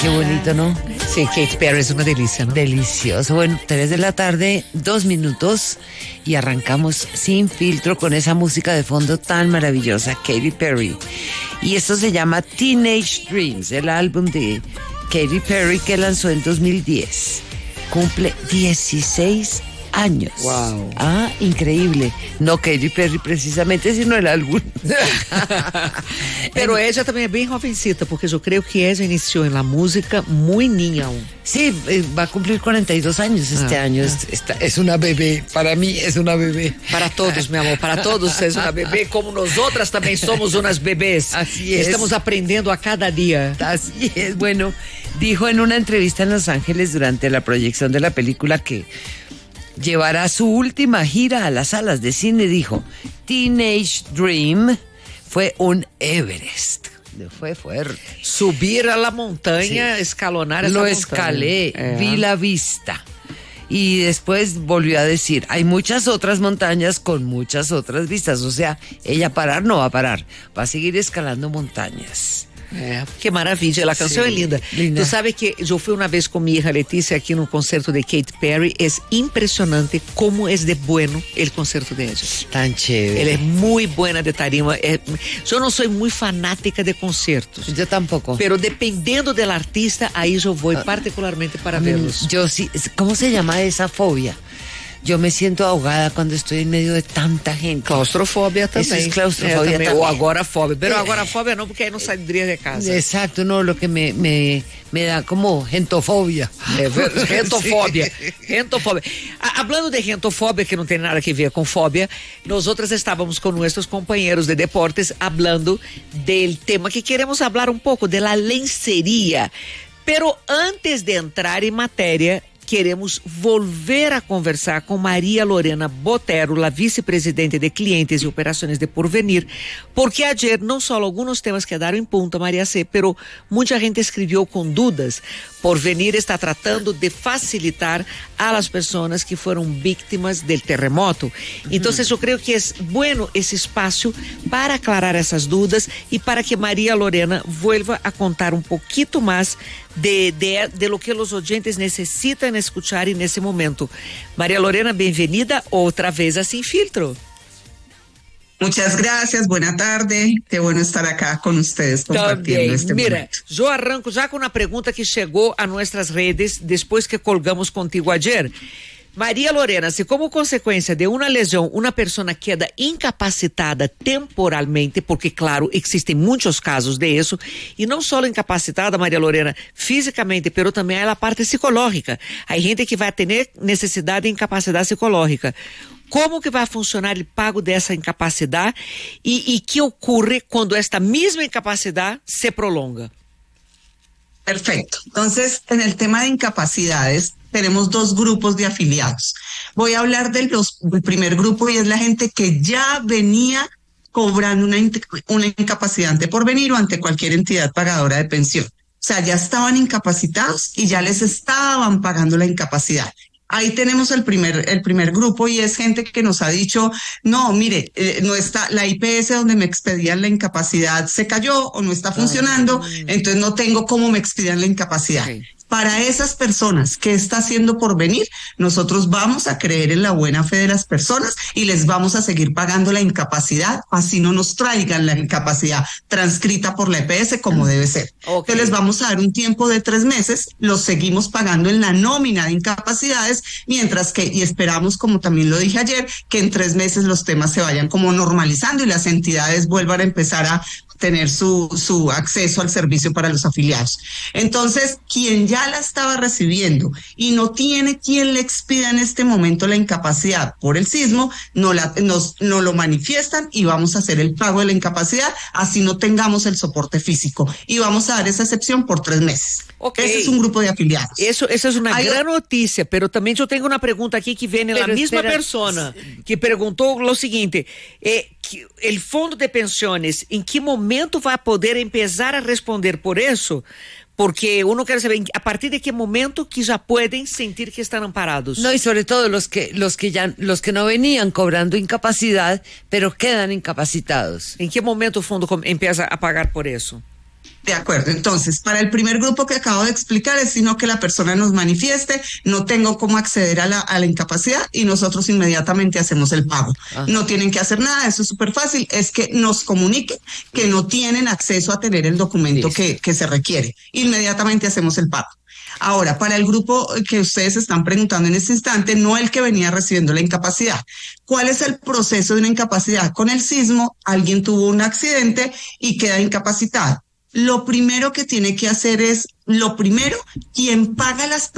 Qué bonito, ¿no? Sí, Katy Perry es una delicia, ¿no? Delicioso. Bueno, 3 de la tarde, 2 minutos y arrancamos sin filtro con esa música de fondo tan maravillosa, Katy Perry. Y esto se llama Teenage Dreams, el álbum de Katy Perry que lanzó en 2010. Cumple 16 años. Wow. Ah, increíble. No Katy Perry precisamente, sino el álbum. Pero ella también es bien jovencita, porque yo creo que ella inició en la música muy niña aún. Sí, va a cumplir 42 años este año. Es una bebé. Para mí es una bebé. Para todos, mi amor, para todos es una bebé, como nosotras también somos unas bebés. Así es. Estamos aprendiendo a cada día. Así es. Bueno, dijo en una entrevista en Los Ángeles durante la proyección de la película que llevará su última gira a las salas de cine. Dijo, Teenage Dream fue un Everest. Fue fuerte. Subir a la montaña, sí. Escalonar esa Lo montaña. Escalé, vi la vista. Y después volvió a decir, hay muchas otras montañas con muchas otras vistas. O sea, ella parar no va a parar, va a seguir escalando montañas. Que maravilha, a canção sí, é linda. linda. Tu sabe que eu fui uma vez com minha hija Letícia aqui no concerto de Katy Perry. É impressionante como é de bueno el concerto de ella. Tan chévere. Ela é muito buena de tarima. Eu não sou muito fanática de concertos. Yo tampoco. Pero dependendo del artista, aí eu vou particularmente para verlos. Yo sí, ¿cómo se llama esa fobia? Yo me siento ahogada cuando estoy en medio de tanta gente. Claustrofobia também. Eso es claustrofobia también. Ou agorafobia. Pero agorafobia não, porque aí não sairia de casa. Exacto, no, lo que me da como gentofobia. Gentofobia. Gentofobia. Hablando de gentofobia, que não tem nada a ver com fobia, nós outras estávamos com nossos companheiros de deportes hablando del tema que queremos hablar um pouco, de la lencería. Pero antes de entrar em matéria, queremos volver a conversar com Maria Lorena Botero, la vice-presidente de clientes e operações de Porvenir, porque ayer não só alguns temas quedaram em punta, Maria C., pero muita gente escreveu com dúvidas. Porvenir está tratando de facilitar a las pessoas que foram vítimas del terremoto. Então, eu creio que é bueno esse espaço para aclarar essas dúvidas e para que Maria Lorena vuelva a contar um pouquinho mais de lo que os oyentes necessitam escuchar nesse momento. Maria Lorena, bem-vinda outra vez a Sin Filtro. Muchas gracias, buena tarde, qué bueno estar acá con ustedes compartiendo este Mira, momento. eu arranco já com uma pergunta que chegou a nossas redes depois que colgamos contigo ayer. Maria Lorena, se como consequência de uma lesão, uma pessoa queda incapacitada temporalmente, porque claro, existem muitos casos de isso, e não só incapacitada, Maria Lorena, fisicamente, pero também a parte psicológica. Há gente que vai ter necessidade de incapacidade psicológica. Como que vai funcionar o pago dessa incapacidade e que ocorre quando esta mesma incapacidade se prolonga? Perfecto. Entonces, en el tema de incapacidades, tenemos dos grupos de afiliados. Voy a hablar del primer grupo y es la gente que ya venía cobrando una incapacidad ante Porvenir o ante cualquier entidad pagadora de pensión. O sea, ya estaban incapacitados y ya les estaban pagando la incapacidad. Ahí tenemos el primer grupo y es gente que nos ha dicho, no, mire, no está, la IPS donde me expedían la incapacidad se cayó o no está funcionando, entonces no tengo cómo me expedían la incapacidad. Okay. Para esas personas, ¿qué está haciendo Porvenir? Nosotros vamos a creer en la buena fe de las personas y les vamos a seguir pagando la incapacidad, así no nos traigan la incapacidad transcrita por la EPS como debe ser. Okay. Entonces les vamos a dar un tiempo de 3 meses, los seguimos pagando en la nómina de incapacidades, mientras que, y esperamos, como también lo dije ayer, que en 3 meses los temas se vayan como normalizando y las entidades vuelvan a empezar a tener su acceso al servicio para los afiliados. Entonces, quien ya la estaba recibiendo y no tiene quien le expida en este momento la incapacidad por el sismo, no lo manifiestan y vamos a hacer el pago de la incapacidad, así no tengamos el soporte físico. Y vamos a dar esa excepción por 3 meses. Okay. Ese es un grupo de afiliados. Esa es una gran noticia, pero también yo tengo una pregunta aquí que viene la misma persona que preguntó lo siguiente, el fondo de pensiones, ¿en qué momento va a poder empezar a responder por eso? Porque uno quiere saber a partir de qué momento que ya pueden sentir que están amparados. No, y sobre todo los que no venían cobrando incapacidad, pero quedan incapacitados. ¿En qué momento el fondo empieza a pagar por eso? De acuerdo, entonces, para el primer grupo que acabo de explicar es sino que la persona nos manifieste, no tengo cómo acceder a la incapacidad y nosotros inmediatamente hacemos el pago. No tienen que hacer nada, eso es súper fácil, es que nos comuniquen que no tienen acceso a tener el documento que se requiere. Inmediatamente hacemos el pago. Ahora, para el grupo que ustedes están preguntando en este instante, no el que venía recibiendo la incapacidad. ¿Cuál es el proceso de una incapacidad? Con el sismo, alguien tuvo un accidente y queda incapacitado. Lo primero que tiene que hacer es, quien paga las